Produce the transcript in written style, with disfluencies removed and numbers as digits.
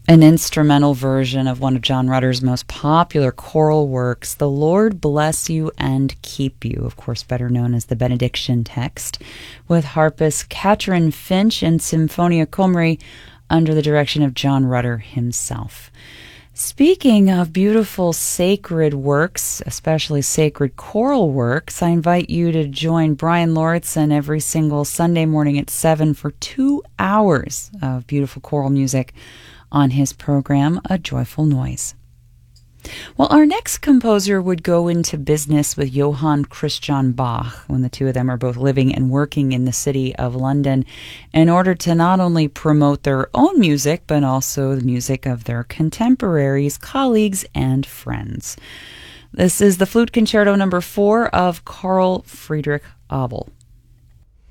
An instrumental version of one of John Rutter's most popular choral works, The Lord Bless You and Keep You, of course better known as the benediction text, with harpist Catherine Finch and Symphonia Comrie under the direction of John Rutter himself. Speaking of beautiful sacred works, especially sacred choral works, I invite you to join Brian Lauritsen every single Sunday morning at 7 for 2 hours of beautiful choral music on his program, A Joyful Noise. Well, our next composer would go into business with Johann Christian Bach when the two of them are both living and working in the city of London in order to not only promote their own music, but also the music of their contemporaries, colleagues, and friends. This is the Flute Concerto No. 4 of Carl Friedrich Abel.